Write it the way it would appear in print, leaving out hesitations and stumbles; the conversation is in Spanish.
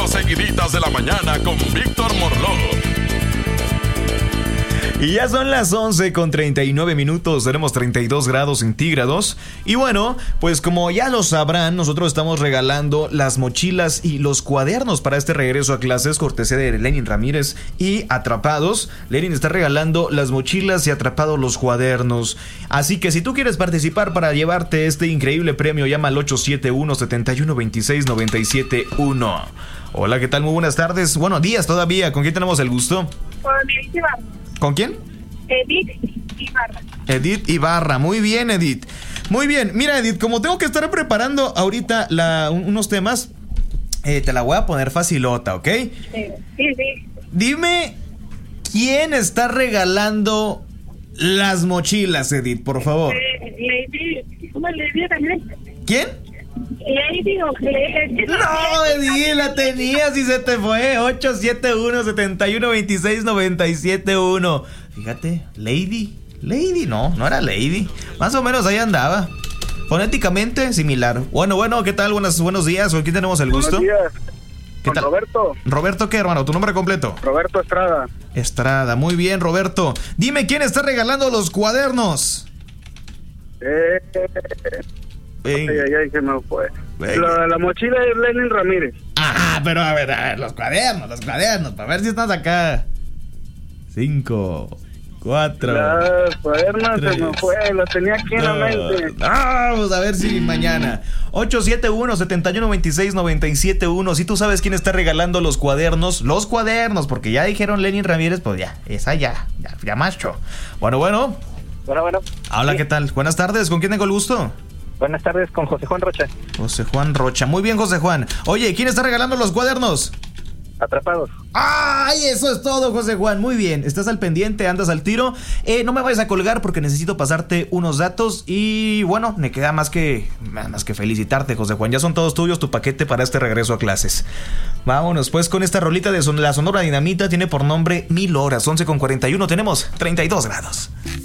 Dos seguiditas de la mañana con Víctor Morló. Y ya son las 11:39, tenemos 32 grados centígrados. Y bueno, pues como ya lo sabrán, nosotros estamos regalando las mochilas y los cuadernos para este regreso a clases, cortesía de Lenin Ramírez y Atrapados. Lenin está regalando las mochilas y Atrapados los cuadernos. Así que si tú quieres participar para llevarte este increíble premio, llama al 871-7126-971. Hola, ¿qué tal? Muy buenas tardes. Bueno, días todavía. ¿Con quién tenemos el gusto? ¿Con quién? Edith Ibarra. Edith Ibarra, muy bien, Edith. Muy bien, mira, Edith, como tengo que estar preparando ahorita unos temas, te la voy a poner facilota, ¿ok? Sí. Dime, ¿quién está regalando las mochilas, Edith, por favor? Lady, ¿cómo Lady también? ¿Quién? Lady o Lady. No, Edith, la tenías y se te fue. 871-7126-971. Fíjate, Lady, no era Lady. Más o menos ahí andaba. Fonéticamente similar. Bueno, ¿qué tal? Buenos días. ¿Con quién tenemos el gusto? Buenos días. ¿Qué tal? Roberto. ¿Roberto qué, hermano? ¿Tu nombre completo? Roberto Estrada. Estrada, muy bien, Roberto. Dime, ¿quién está regalando los cuadernos? Ay, se me fue. La mochila es Lenin Ramírez. Ah, pero a ver, los cuadernos, para ver si estás acá. 5, 4. Las cuadernos 3, se me fue, la tenía aquí en la mente. Vamos a ver si mañana. 871-7126-971. Si tú sabes quién está regalando los cuadernos, porque ya dijeron Lenin Ramírez, pues ya, esa ya macho. Bueno. Bueno. Hola, Sí. ¿Qué tal? Buenas tardes, ¿con quién tengo el gusto? Buenas tardes, con José Juan Rocha. José Juan Rocha, muy bien, José Juan. Oye, ¿quién está regalando los cuadernos? Atrapados. ¡Ay, eso es todo, José Juan! Muy bien, estás al pendiente, andas al tiro. No me vayas a colgar porque necesito pasarte unos datos. Y bueno, me queda más que felicitarte, José Juan. Ya son todos tuyos tu paquete para este regreso a clases. Vámonos pues con esta rolita de la Sonora Dinamita. Tiene por nombre 1000 horas, 11:41. Tenemos 32 grados.